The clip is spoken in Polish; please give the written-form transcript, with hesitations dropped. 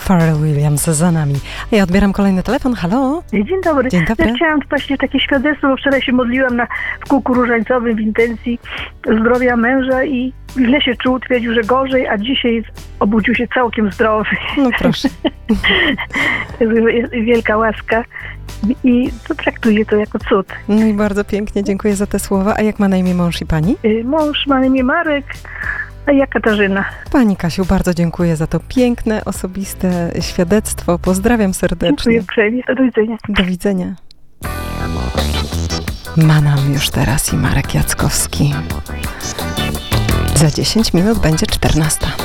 Pharrell Williams za nami. A ja odbieram kolejny telefon. Halo? Dzień dobry. Dzień dobry. Ja chciałam właśnie takie świadectwo, bo wczoraj się modliłam w kółku różańcowym w intencji zdrowia męża i źle się czuł, twierdził, że gorzej, a dzisiaj obudził się całkiem zdrowy. No proszę. Jest wielka łaska i to traktuję to jako cud. No i bardzo pięknie, dziękuję za te słowa. A jak ma na imię mąż i pani? Mąż ma na imię Marek, a ja Katarzyna. Pani Kasiu, bardzo dziękuję za to piękne, osobiste świadectwo. Pozdrawiam serdecznie. Dziękuję uprzejmie. Do widzenia. Do widzenia. Ma nam już teraz i Marek Jackowski. Za 10 minut będzie 14.